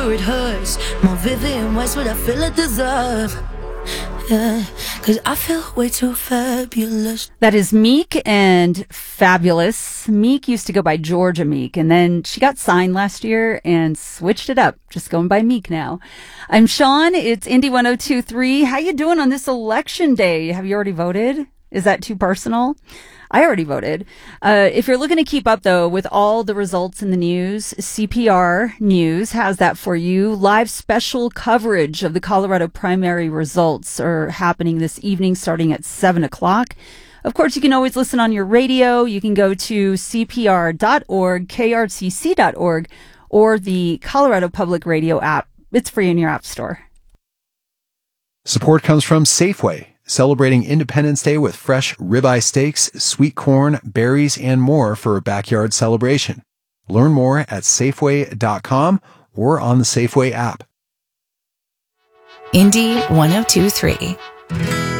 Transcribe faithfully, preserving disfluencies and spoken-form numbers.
It hurts more Vivian West, what I feel I deserve. Yeah, cause I feel way too fabulous. That is Meek and Fabulous. Meek used to go by Georgia Meek, and then she got signed last year and switched it up, just going by Meek now. I'm Sean. It's Indy one oh two point three. How you doing on this election day? Have you already voted? Is that too personal? I already voted. Uh, if you're looking to keep up, though, with all the results in the news, C P R News has that for you. Live special coverage of the Colorado primary results are happening this evening starting at seven o'clock. Of course, you can always listen on your radio. You can go to C P R dot org, K R T C dot org, or the Colorado Public Radio app. It's free in your app store. Support comes from Safeway, celebrating Independence Day with fresh ribeye steaks, sweet corn, berries, and more for a backyard celebration. Learn more at Safeway dot com or on the Safeway app. Indy one oh two point three.